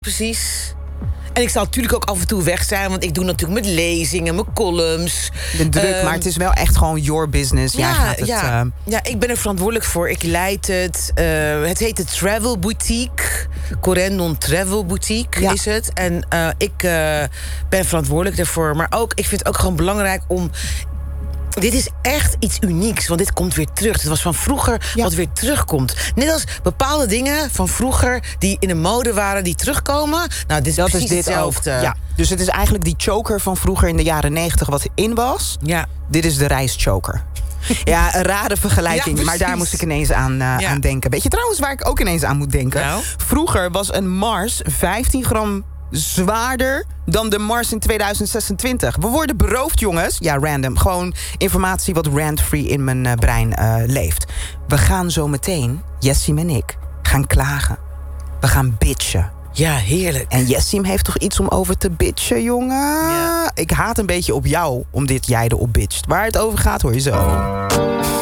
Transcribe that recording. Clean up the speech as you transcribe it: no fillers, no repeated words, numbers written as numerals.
precies. En ik zal natuurlijk ook af en toe weg zijn, want ik doe natuurlijk met lezingen, mijn columns. De druk, maar het is wel echt gewoon your business. Ja, ik ben er verantwoordelijk voor. Ik leid het. Het heet de Travel Boutique. Corendon Travel Boutique is het. En ik ben verantwoordelijk daarvoor. Maar ook, ik vind het ook gewoon belangrijk om... Dit is echt iets unieks, want dit komt weer terug. Het was van vroeger wat weer terugkomt. Net als bepaalde dingen van vroeger die in de mode waren, die terugkomen. Nou, dit is precies hetzelfde. Ja, dus het is eigenlijk die choker van vroeger in de jaren 90 wat in was. Ja. Dit is de rijstchoker. Ja, een rare vergelijking, maar daar moest ik ineens aan denken. Weet je trouwens waar ik ook ineens aan moet denken? Nou? Vroeger was een Mars 15 gram zwaarder dan de Mars in 2026. We worden beroofd, jongens. Ja, random. Gewoon informatie wat rant-free in mijn brein leeft. We gaan zo meteen, Jessim en ik, gaan klagen. We gaan bitchen. Ja, heerlijk. En Jessim heeft toch iets om over te bitchen, jongen? Ja. Ik haat een beetje op jou, omdat jij erop bitcht. Waar het over gaat, hoor je zo.